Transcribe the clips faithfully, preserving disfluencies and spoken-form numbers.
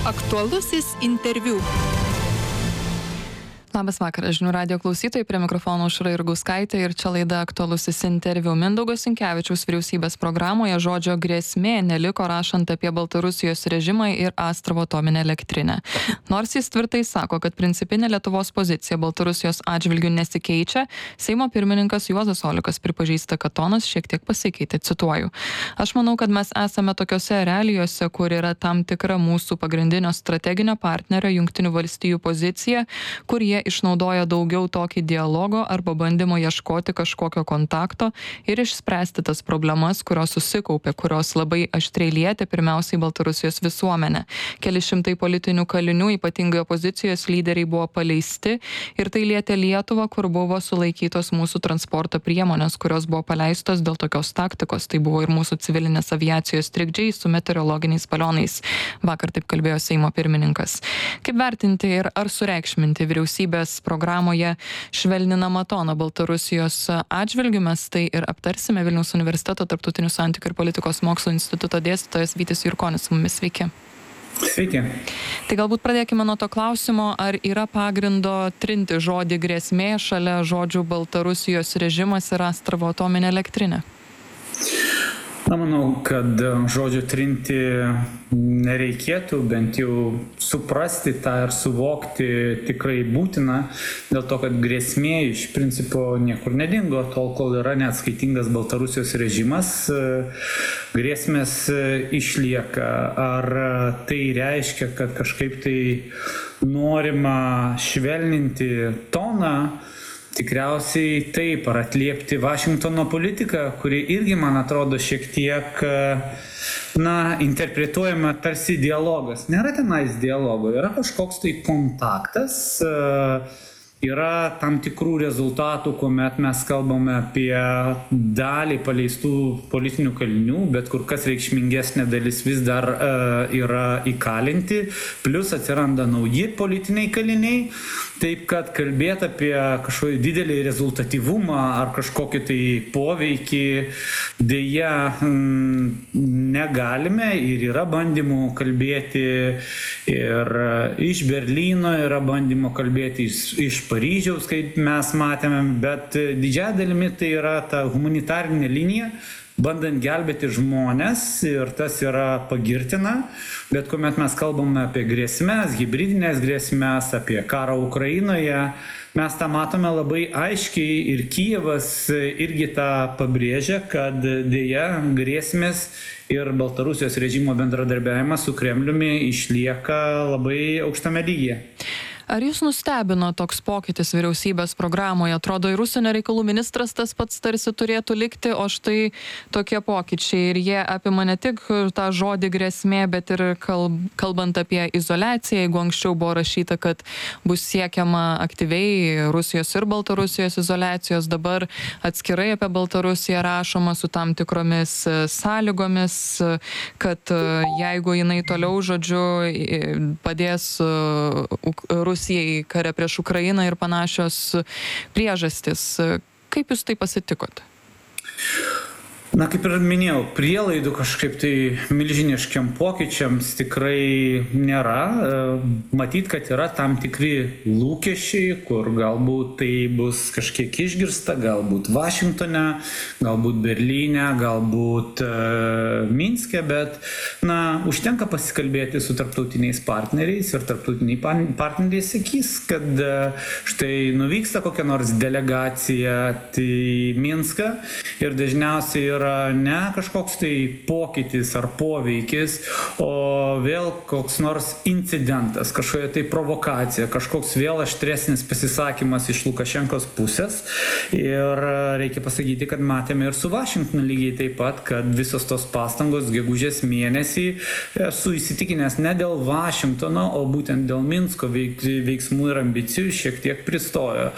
Aktualusis interviu. Labas vakaras, žinių radijo klausytojai, prie mikrofono Aušra Jurgauskaitė ir čia laida Aktualusis interviu. Mindaugo Sinkevičiaus vyriausybės programoje žodžio grėsmė neliko, rašant apie Baltarusijos režimą ir Astravo atominę elektrinę. Nors jis tvirtai sako, kad principinė Lietuvos pozicija Baltarusijos atžvilgių nesikeičia, Seimo pirmininkas Juozas Olekas pripažįsta, kad tonas šiek tiek pasikeitė, cituoju. Aš manau, kad mes esame tokiose realijose, kur yra tam tikra mūsų pagrindinio strateginio partnerio Jungtinių valstijų pozicija, kur jie išnaudoja daugiau tokį dialogo arba bandymo ieškoti kažkokio kontakto ir išspręsti tas problemas, kurios susikaupė, kurios labai aštriai lietė pirmiausiai Baltarusijos visuomenę. Keli šimtai politinių kalinių, ypatingai opozicijos lyderiai, buvo paleisti ir tai lietė Lietuvą, kur buvo sulaikytos mūsų transporto priemonės, kurios buvo paleistos dėl tokios taktikos. Tai buvo ir mūsų civilinės aviacijos trikdžiai su meteorologiniais balionais. Vakar taip kalbėjo Seimo pirmininkas. Kaip vertinti ir ar sureikšminti vyriausybės programoje švelninamą toną Baltarusijos atžvilgiu? Mes tai ir aptarsime. Vilniaus universiteto Tarptautinių santykių ir politikos mokslų instituto dėstytojas Vytis Jurkonis su mumis. Sveiki. Sveiki. Tai galbūt pradėkime nuo to klausimo, ar yra pagrindo trinti žodį grėsmė šalia žodžių Baltarusijos režimas ir Astravo atominė elektrinė? Na, manau, kad žodžio trinti nereikėtų, bent jau suprasti tą ir suvokti tikrai būtina, dėl to, kad grėsmė iš principo niekur nedingo, tol kol yra neatskaitingas Baltarusijos režimas, grėsmės išlieka. Ar tai reiškia, kad kažkaip tai norima švelninti toną? Tikriausiai taip, ar atliepti Vašingtono politiką, kuri irgi, man atrodo, šiek tiek, na, interpretuojama tarsi dialogas. Nėra tenais dialogo, yra kažkoks tai kontaktas, yra tam tikrų rezultatų, kuomet mes kalbame apie dalį paleistų politinių kalinių, bet kur kas reikšmingesnė dalis vis dar uh, yra įkalinti, plus atsiranda nauji politiniai kaliniai. Taip, kad kalbėti apie kažkokį didelį rezultatyvumą ar kažkokį tai poveikį dėja mm, negalime, ir yra bandymų kalbėti ir iš Berlyno, yra bandymų kalbėti iš, iš Paryžiaus, kaip mes matėme, bet didžiąja dalimi tai yra ta humanitarinė linija, bandant gelbėti žmonės, ir tas yra pagirtina, bet kuomet mes kalbame apie grėsmės, hibridinės grėsmės, apie karą Ukrainoje, mes tą matome labai aiškiai ir Kijevas irgi tą pabrėžia, kad dėja grėsmės ir Baltarusijos režimo bendradarbiavimas su Kremliumi išlieka labai aukštame lygyje. Ar jūs nustebino toks pokytis vyriausybės programoje? Atrodo, ir užsienio reikalų ministras tas pats tarsi turėtų likti, o štai tokie pokyčiai. Ir jie apima ne tik tą žodį grėsmė, bet ir kalb, kalbant apie izoliaciją. Jeigu anksčiau buvo rašyta, kad bus siekiama aktyviai Rusijos ir Baltarusijos izoliacijos, dabar atskirai apie Baltarusiją rašoma su tam tikromis sąlygomis, kad jeigu jinai toliau, žodžiu, padės Rusijos Rusijai kare prieš Ukrainą ir panašios priežastis. Kaip jūs tai pasitikot? Na, kaip ir minėjau, prielaidų kažkaip tai milžiniškiam pokyčiams tikrai nėra. Matyt, kad yra tam tikri lūkesčiai, kur galbūt tai bus kažkiek išgirsta, galbūt Vašingtone, galbūt Berlyne, galbūt uh, Minske, bet, na, užtenka pasikalbėti su tarptautiniais partneriais, ir tarptautiniai partneriai sakys, kad uh, štai nuvyksta kokia nors delegacija į Minską, ir dažniausiai yra ne kažkoks tai pokytis ar poveikis, o vėl koks nors incidentas, kažkokia tai provokacija, kažkoks vėl aštresnis pasisakymas iš Lukašenkos pusės. Ir reikia pasakyti, kad matėme ir su Vašingtonu lygiai taip pat, kad visos tos pastangos gegužės mėnesį, esu įsitikinęs, ne dėl Vašingtono, o būtent dėl Minsko veiksmų ir ambicijų šiek tiek pristojo.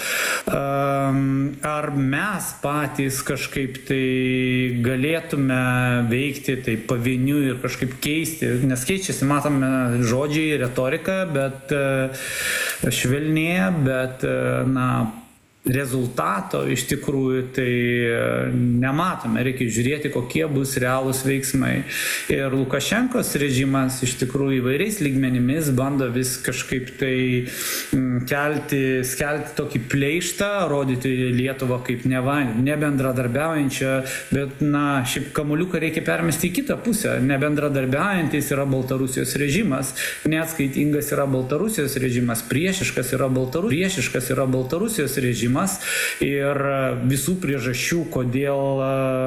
Ar mes patys kažkaip tai galėtume veikti tai pavieniui ir kažkaip keisti, nes keičiasi, matome, žodžiai, retorika, bet švelnėja, bet, na, rezultato iš tikrųjų tai nematome. Reikia žiūrėti, kokie bus realūs veiksmai. Ir Lukašenkos režimas iš tikrųjų įvairiais lygmenimis bando vis kažkaip tai kelti, skelti tokį pleištą, rodyti Lietuvą kaip neva nebendradarbiaujančią, bet, na, šiaip kamuoliuką reikia permesti į kitą pusę. Nebendradarbiaujantis yra Baltarusijos režimas, neatskaitingas yra Baltarusijos režimas, priešiškas yra Baltarusijos, priešiškas yra Baltarusijos režimas. Ir visų priežasčių, kodėl